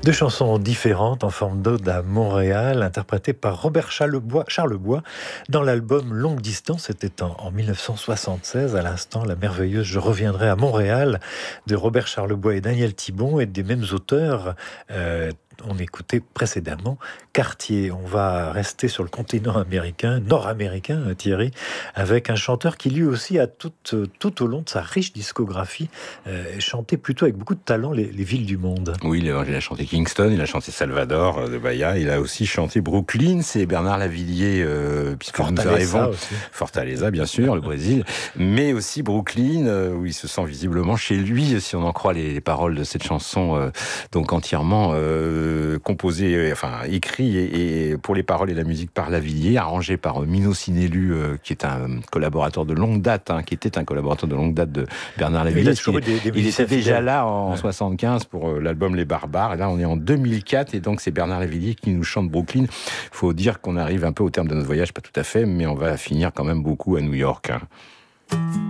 Deux chansons différentes en forme d'ode à Montréal, interprétées par Robert Charlebois dans l'album Longue Distance. C'était en 1976. À l'instant, la merveilleuse Je reviendrai à Montréal de Robert Charlebois et Daniel Thibon, et des mêmes auteurs. On écoutait précédemment Cartier. On va rester sur le continent américain, nord-américain, Thierry, avec un chanteur qui lui aussi a tout au long de sa riche discographie chanté plutôt avec beaucoup de talent les villes du monde. Oui, il a chanté Kingston, il a chanté Salvador de Bahia, il a aussi chanté Brooklyn, c'est Bernard Lavillier, puisque nous arrivons, Fortaleza bien sûr, le Brésil, mais aussi Brooklyn, où il se sent visiblement chez lui, si on en croit les paroles de cette chanson, donc entièrement composée, écrit et pour les paroles et la musique par Lavillier, arrangé par Mino Sinelu, qui est un collaborateur de longue date, qui était un collaborateur de longue date de Bernard Lavillier. Il était déjà là en 75 pour l'album Les Barbares, et là on est en 2004, et donc c'est Bernard Lavillier qui nous chante Brooklyn. Il faut dire qu'on arrive un peu au terme de notre voyage, pas tout à fait, mais on va finir quand même beaucoup à New York.